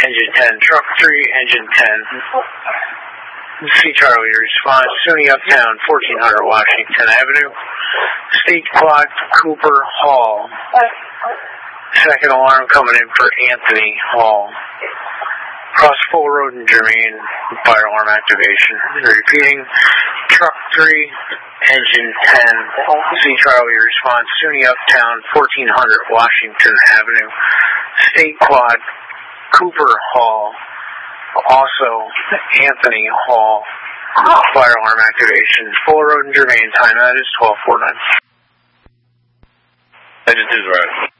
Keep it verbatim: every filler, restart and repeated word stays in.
engine ten. Truck three, engine ten. C Charlie, response, SUNY Uptown, fourteen hundred Washington Avenue. State Quad, Cooper Hall. Second alarm coming in for Anthony Hall. Cross Full Road in Germain, fire alarm activation. Repeating, truck three, engine ten. C Charlie, response, SUNY Uptown, fourteen hundred Washington Avenue. State Quad, Cooper Hall. Also, Anthony Hall, fire alarm activation. Full Road in Germain, time that is twelve forty-nine. Engine two's right.